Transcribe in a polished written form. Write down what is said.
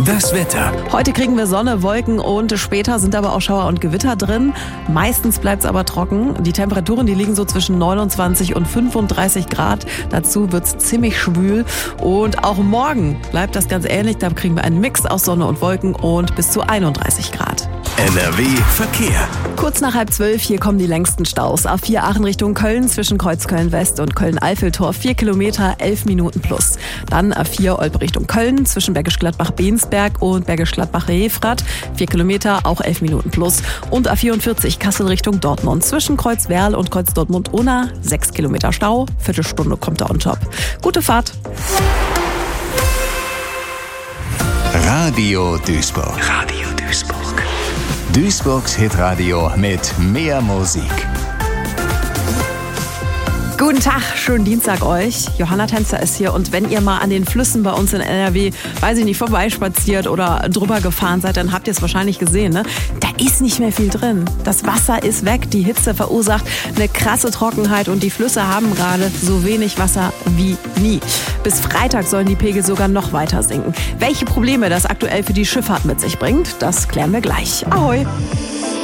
Das Wetter. Heute kriegen wir Sonne, Wolken und später sind aber auch Schauer und Gewitter drin. Meistens bleibt es aber trocken. Die Temperaturen, die liegen so zwischen 29 und 35 Grad. Dazu wird es ziemlich schwül. Und auch morgen bleibt das ganz ähnlich. Da kriegen wir einen Mix aus Sonne und Wolken und bis zu 31 Grad. NRW Verkehr. Kurz nach 11:30, hier kommen die längsten Staus. A4 Aachen Richtung Köln zwischen Kreuzköln West und Köln-Eiffeltor 4 Kilometer, 11 Minuten plus. Dann A4 Olpe Richtung Köln zwischen Bergisch Gladbach-Bensberg und Bergisch Gladbach-Refrath 4 Kilometer, auch 11 Minuten plus. Und A44 Kassel Richtung Dortmund zwischen Kreuzwerl und Kreuz Dortmund-Unna 6 Kilometer Stau, Viertelstunde kommt da on top. Gute Fahrt. Radio Duisburg. Radio Duisburg. Duisburgs Hitradio mit mehr Musik. Guten Tag, schönen Dienstag euch. Johanna Tänzer ist hier und wenn ihr mal an den Flüssen bei uns in NRW, weiß ich nicht, vorbeispaziert oder drüber gefahren seid, dann habt ihr es wahrscheinlich gesehen, ne? Da ist nicht mehr viel drin. Das Wasser ist weg, die Hitze verursacht eine krasse Trockenheit und die Flüsse haben gerade so wenig Wasser wie nie. Bis Freitag sollen die Pegel sogar noch weiter sinken. Welche Probleme das aktuell für die Schifffahrt mit sich bringt, das klären wir gleich. Ahoi!